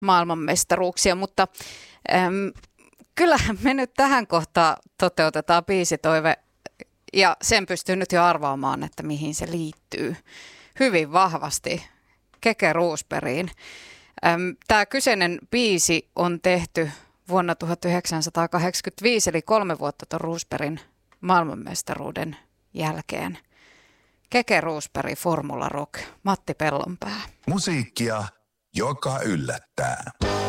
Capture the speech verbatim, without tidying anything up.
maailmanmestaruuksia, mutta äm, kyllähän me nyt tähän kohtaan toteutetaan biisitoive ja sen pystyy nyt jo arvaamaan, että mihin se liittyy hyvin vahvasti Keke Roosbergiin. Tämä kyseinen biisi on tehty vuonna tuhatyhdeksänsataakahdeksankymmentäviisi, eli kolme vuotta tuon Roosbergin maailmanmestaruuden jälkeen. Keke Roosberg, Formula Rock, Matti Pellonpää. Musiikkia, joka yllättää.